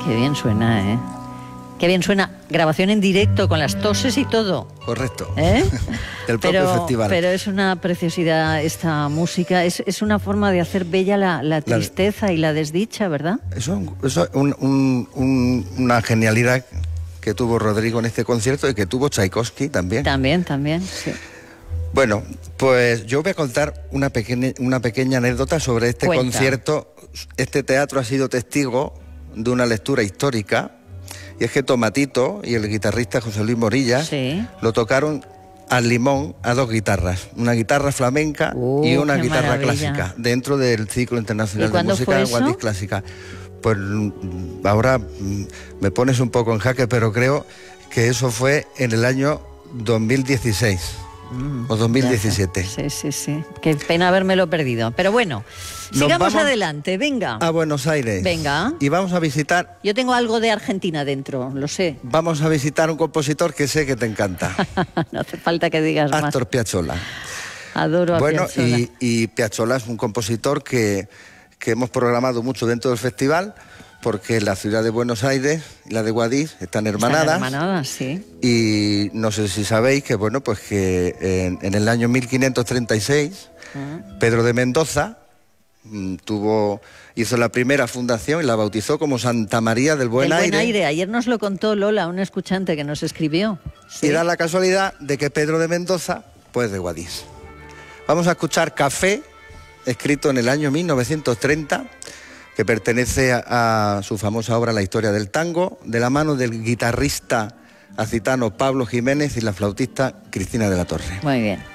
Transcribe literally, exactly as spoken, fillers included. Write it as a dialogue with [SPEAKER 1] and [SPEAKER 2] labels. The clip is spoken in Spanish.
[SPEAKER 1] Qué bien suena, ¿eh? Qué bien suena. Grabación en directo, con las toses y todo.
[SPEAKER 2] Correcto.
[SPEAKER 1] ¿Eh?
[SPEAKER 2] El propio
[SPEAKER 1] pero,
[SPEAKER 2] festival.
[SPEAKER 1] Pero es una preciosidad esta música. Es, es una forma de hacer bella la, la tristeza la... y la desdicha, ¿verdad?
[SPEAKER 2] Eso es un, un, un, una genialidad que tuvo Rodrigo en este concierto y que tuvo Tchaikovsky también.
[SPEAKER 1] También, también, sí.
[SPEAKER 2] Bueno, pues yo voy a contar una pequeña, una pequeña anécdota sobre este
[SPEAKER 1] Cuenta.
[SPEAKER 2] concierto. Este teatro ha sido testigo de una lectura histórica, y es que Tomatito y el guitarrista José Luis Morilla
[SPEAKER 1] sí.
[SPEAKER 2] lo tocaron al limón a dos guitarras, una guitarra flamenca
[SPEAKER 1] uh,
[SPEAKER 2] y una
[SPEAKER 1] qué
[SPEAKER 2] guitarra
[SPEAKER 1] maravilla.
[SPEAKER 2] clásica, dentro del ciclo internacional
[SPEAKER 1] ¿Y
[SPEAKER 2] de
[SPEAKER 1] cuándo
[SPEAKER 2] música
[SPEAKER 1] fue
[SPEAKER 2] de
[SPEAKER 1] eso?
[SPEAKER 2] Guadix Clásica. Pues ahora me pones un poco en jaque, pero creo que eso fue en el año dos mil dieciséis. Mm, o dos mil diecisiete.
[SPEAKER 1] Sí, sí, sí. Qué pena habérmelo perdido. Pero bueno,
[SPEAKER 2] Nos
[SPEAKER 1] sigamos
[SPEAKER 2] vamos
[SPEAKER 1] adelante, venga.
[SPEAKER 2] A Buenos Aires.
[SPEAKER 1] Venga.
[SPEAKER 2] Y vamos a visitar...
[SPEAKER 1] Yo tengo algo de Argentina dentro, lo sé.
[SPEAKER 2] Vamos a visitar un compositor que sé que te encanta.
[SPEAKER 1] No hace falta que digas más.
[SPEAKER 2] Astor Piazzolla.
[SPEAKER 1] Adoro a
[SPEAKER 2] bueno,
[SPEAKER 1] Piazzolla.
[SPEAKER 2] y, y Piazzolla es un compositor que, que hemos programado mucho dentro del festival, porque la ciudad de Buenos Aires y la de Guadix están hermanadas.
[SPEAKER 1] Están hermanadas, sí.
[SPEAKER 2] Y no sé si sabéis que, bueno, pues que en, en el año mil quinientos treinta y seis, uh-huh. Pedro de Mendoza mm, tuvo, hizo la primera fundación y la bautizó como Santa María del Buen,
[SPEAKER 1] del
[SPEAKER 2] Aire.
[SPEAKER 1] Buen Aire. Ayer nos lo contó Lola, una escuchante que nos escribió.
[SPEAKER 2] Sí. Y da la casualidad de que Pedro de Mendoza, pues de Guadix. Vamos a escuchar Café, escrito en el año mil novecientos treinta, que pertenece a, a su famosa obra La historia del tango, de la mano del guitarrista acitano Pablo Jiménez y la flautista Cristina de la Torre.
[SPEAKER 1] Muy bien.